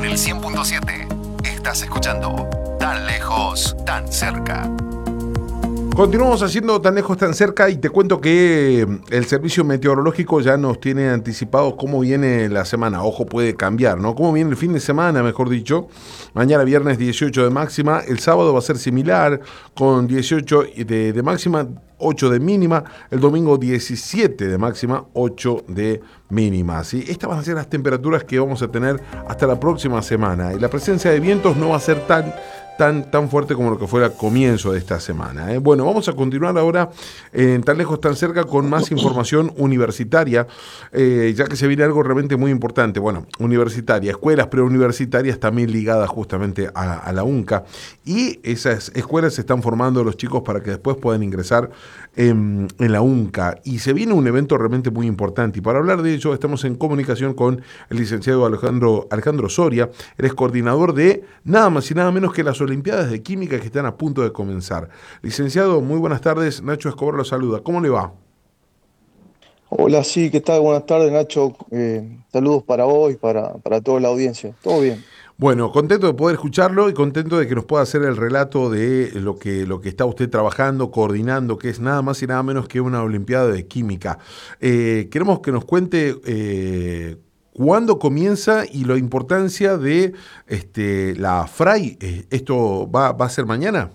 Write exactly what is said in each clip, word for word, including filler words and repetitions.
el cien punto siete. Estás escuchando Tan Lejos, Tan Cerca. Continuamos haciendo Tan Lejos, Tan Cerca y te cuento que el servicio meteorológico ya nos tiene anticipado cómo viene la semana. Ojo, puede cambiar, ¿no? Cómo viene el fin de semana, mejor dicho. Mañana viernes dieciocho de máxima, el sábado va a ser similar con dieciocho de, de máxima, ocho de mínima, el domingo diecisiete de máxima, ocho de mínima. ¿Sí? Estas van a ser las temperaturas que vamos a tener hasta la próxima semana y la presencia de vientos no va a ser tan Tan, tan fuerte como lo que fue al comienzo de esta semana. ¿eh? Bueno, vamos a continuar ahora en Tan Lejos, Tan Cerca con más información universitaria, eh, ya que se viene algo realmente muy importante. Bueno, universitaria, escuelas preuniversitarias también ligadas justamente a, a la UNCA, y esas escuelas se están formando los chicos para que después puedan ingresar en, en la UNCA, y se viene un evento realmente muy importante, y para hablar de ello estamos en comunicación con el licenciado Alejandro, Alejandro Soria. Él es coordinador de nada más y nada menos que las Olimpiadas de Química que están a punto de comenzar. Licenciado, muy buenas tardes. Nacho Escobar lo saluda. ¿Cómo le va? Hola, sí, ¿qué tal? Buenas tardes, Nacho. Eh, saludos para vos y para, para toda la audiencia. ¿Todo bien? Bueno, contento de poder escucharlo y contento de que nos pueda hacer el relato de lo que, lo que está usted trabajando, coordinando, que es nada más y nada menos que una Olimpiada de Química. Eh, queremos que nos cuente eh, cuándo comienza y la importancia de este, la FRAI. Eh, ¿Esto va, va a ser mañana?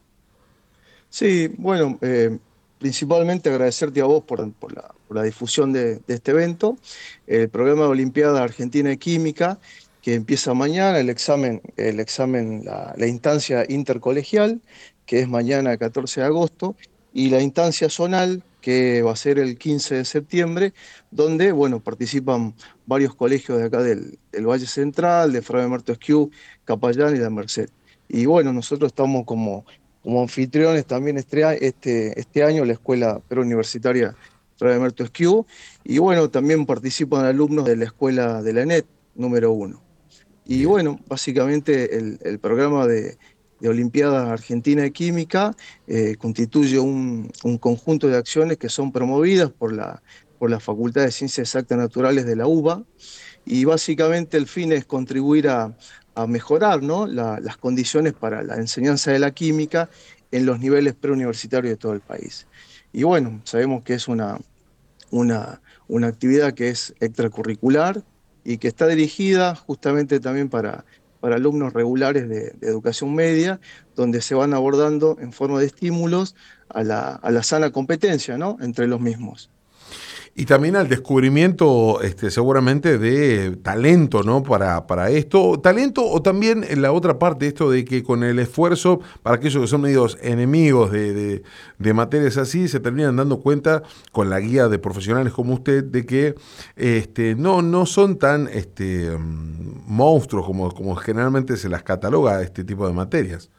Sí, bueno, eh, principalmente agradecerte a vos por, por la, por la difusión de, de este evento. El programa de Olimpiada Argentina de Química, que empieza mañana, el examen, el examen la, la instancia intercolegial, que es mañana catorce de agosto, y la instancia zonal, que va a ser el quince de septiembre, donde, bueno, participan varios colegios de acá del, del Valle Central, de Fray Montesquieu, Capayán y La Merced. Y bueno, nosotros estamos como como anfitriones también este, este, este año la Escuela Preuniversitaria Fray Montesquieu, y bueno, también participan alumnos de la Escuela de la ENET número uno. Y Bien. bueno, básicamente el, el programa de, de Olimpiada Argentina de Química eh, constituye un, un conjunto de acciones que son promovidas por la, por la Facultad de Ciencias Exactas Naturales de la U B A, y básicamente el fin es contribuir a, a mejorar, ¿no? la, las condiciones para la enseñanza de la química en los niveles preuniversitarios de todo el país. Y bueno, sabemos que es una, una, una actividad que es extracurricular y que está dirigida justamente también para, para alumnos regulares de, de educación media, donde se van abordando en forma de estímulos a la, a la sana competencia, ¿no? Entre los mismos. Y también al descubrimiento, este, seguramente, de talento, ¿no? Para, para esto. Talento, o también en la otra parte, esto de que con el esfuerzo, para aquellos que son medios enemigos de, de, de materias así, se terminan dando cuenta, con la guía de profesionales como usted, de que este, no, no son tan este, monstruos como, como generalmente se las cataloga a este tipo de materias.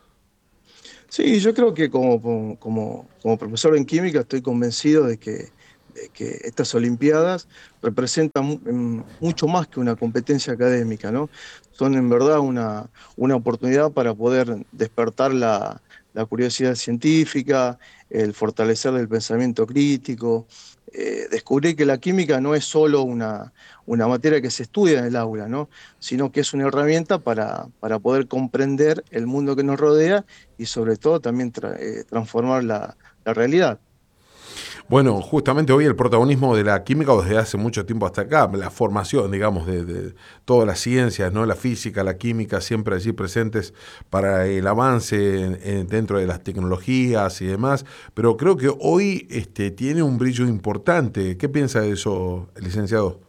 Sí, yo creo que como, como, como profesor en química estoy convencido de que, de que estas Olimpiadas representan mu- mucho más que una competencia académica, ¿no? Son en verdad una, una oportunidad para poder despertar la, la curiosidad científica, el fortalecer el pensamiento crítico, eh, descubrir que la química no es solo una, una materia que se estudia en el aula, ¿no? Sino que es una herramienta para, para poder comprender el mundo que nos rodea y sobre todo también tra- eh, transformar la, la realidad. Bueno, justamente hoy el protagonismo de la química desde hace mucho tiempo hasta acá, la formación, digamos, de, de todas las ciencias, ¿no? La física, la química, siempre allí presentes para el avance en- en- dentro de las tecnologías y demás, pero creo que hoy este, tiene un brillo importante. ¿Qué piensa de eso, licenciado?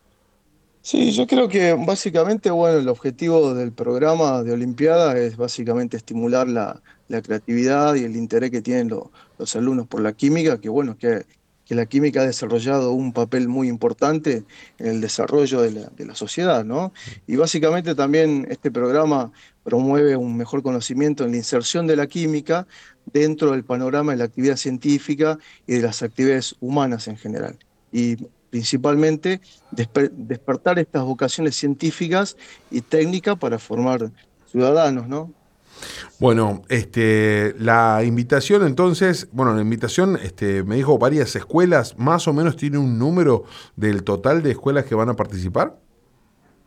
Sí, yo creo que básicamente, bueno, el objetivo del programa de Olimpiada es básicamente estimular la, la creatividad y el interés que tienen lo- los alumnos por la química, que bueno, que, que la química ha desarrollado un papel muy importante en el desarrollo de la, de la sociedad, ¿no? Y básicamente también este programa promueve un mejor conocimiento en la inserción de la química dentro del panorama de la actividad científica y de las actividades humanas en general. Y principalmente desper- despertar estas vocaciones científicas y técnicas para formar ciudadanos, ¿no? Bueno, este, la invitación entonces, bueno, la invitación, este, me dijo varias escuelas, más o menos tiene un número del total de escuelas que van a participar.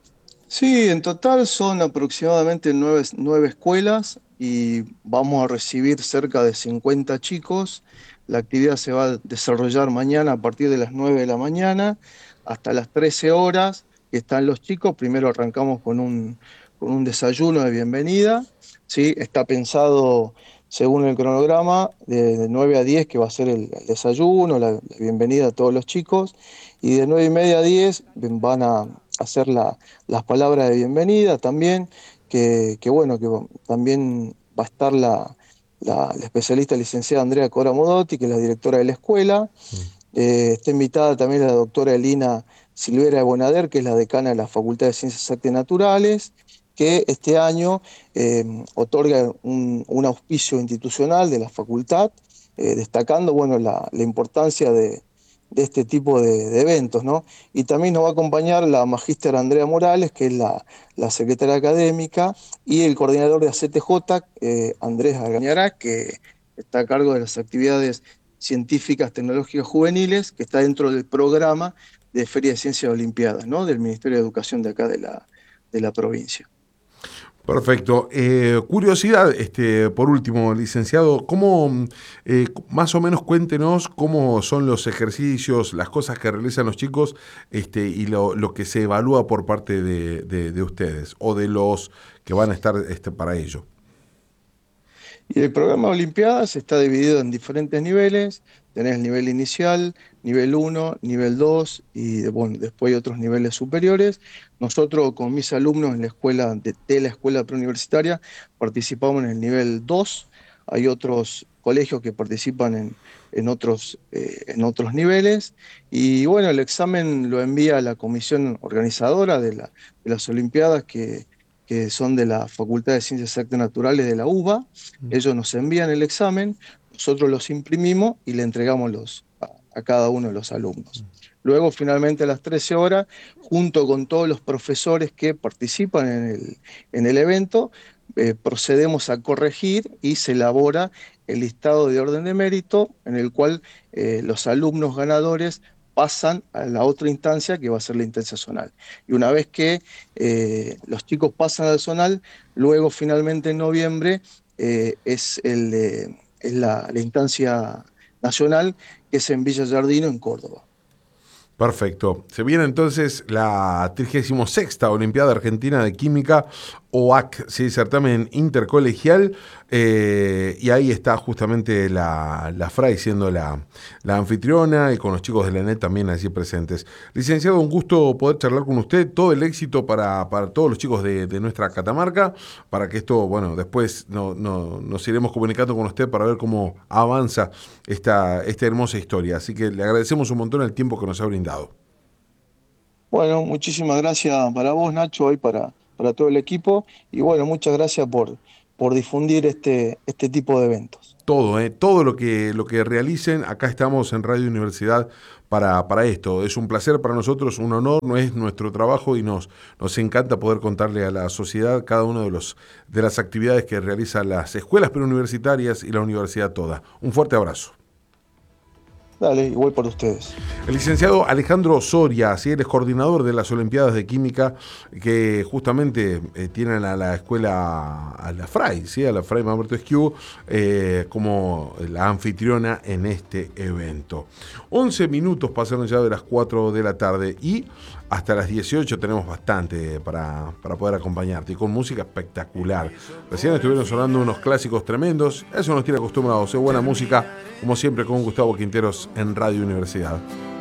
Sí, en total son aproximadamente nueve, nueve escuelas y vamos a recibir cerca de cincuenta chicos. La actividad se va a desarrollar mañana a partir de las nueve de la mañana hasta las trece horas que están los chicos. Primero arrancamos con un, con un desayuno de bienvenida, ¿sí? Está pensado según el cronograma de, de nueve a diez que va a ser el, el desayuno, la, la bienvenida a todos los chicos, y de nueve y media a diez van a hacer la las palabras de bienvenida también, que, que bueno, que también va a estar la, la, la especialista licenciada Andrea Cora Modotti, que es la directora de la escuela. Eh, está invitada también la doctora Elina Silvera de Bonader, que es la decana de la Facultad de Ciencias Exactas y Naturales, que este año eh, otorga un, un auspicio institucional de la facultad, eh, destacando bueno, la, la importancia de, de este tipo de, de eventos, ¿no? Y también nos va a acompañar la magíster Andrea Morales, que es la, la secretaria académica, y el coordinador de A C T J, eh, Andrés Agañará, que está a cargo de las actividades científicas, tecnológicas juveniles, que está dentro del programa de Feria de Ciencias Olimpiadas, ¿no? Del Ministerio de Educación de acá de la, de la provincia. Perfecto. Eh, curiosidad, este, por último, licenciado, ¿cómo, eh, más o menos cuéntenos cómo son los ejercicios, las cosas que realizan los chicos este, y lo, lo que se evalúa por parte de, de, de ustedes o de los que van a estar este, para ello? Y el programa Olimpiadas está dividido en diferentes niveles. Tenés el nivel inicial, nivel uno, nivel dos y bueno, después hay otros niveles superiores. Nosotros con mis alumnos en la escuela de, de la escuela preuniversitaria participamos en el nivel dos. Hay otros colegios que participan en, en, otros, eh, en otros niveles. Y bueno, el examen lo envía a la comisión organizadora de, la, de las Olimpiadas que que son de la Facultad de Ciencias Exactas y Naturales de la U B A. Ellos nos envían el examen, nosotros los imprimimos y le entregamos los, a, a cada uno de los alumnos. Luego, finalmente, a las trece horas, junto con todos los profesores que participan en el, en el evento, eh, procedemos a corregir y se elabora el listado de orden de mérito en el cual eh, los alumnos ganadores pasan a la otra instancia que va a ser la instancia zonal. Y una vez que eh, los chicos pasan al zonal, luego finalmente en noviembre eh, es, el, eh, es la, la instancia nacional, que es en Villa Giardino, en Córdoba. Perfecto. Se viene entonces la trigésima sexta Olimpiada Argentina de Química, O A C, ¿sí? Certamen intercolegial, eh, y ahí está justamente la, la Fray siendo la, la anfitriona y con los chicos de la E N E T también allí presentes. Licenciado, un gusto poder charlar con usted, todo el éxito para, para todos los chicos de, de nuestra Catamarca, para que esto, bueno, después no, no, nos iremos comunicando con usted para ver cómo avanza esta, esta hermosa historia. Así que le agradecemos un montón el tiempo que nos ha brindado. Bueno, muchísimas gracias para vos, Nacho, y para, para todo el equipo. Y bueno, muchas gracias por, por difundir este, este tipo de eventos. Todo, ¿eh? Todo lo que, lo que realicen, acá estamos en Radio Universidad para, para esto. Es un placer para nosotros, un honor, no es nuestro trabajo y nos, nos encanta poder contarle a la sociedad cada una de, los, de las actividades que realizan las escuelas preuniversitarias y la universidad toda. Un fuerte abrazo. Dale, igual para ustedes. El licenciado Alejandro Soria, ¿sí? Él es coordinador de las Olimpiadas de Química, que justamente eh, tienen a la escuela, a la Fray, ¿sí? A la Fray Mamerto Esquiu, eh, como la anfitriona en este evento. once minutos pasaron ya de las cuatro de la tarde y hasta las dieciocho tenemos bastante para, para poder acompañarte y con música espectacular. Recién estuvieron sonando unos clásicos tremendos, eso nos tiene acostumbrados, es buena música, como siempre con Gustavo Quinteros en Radio Universidad.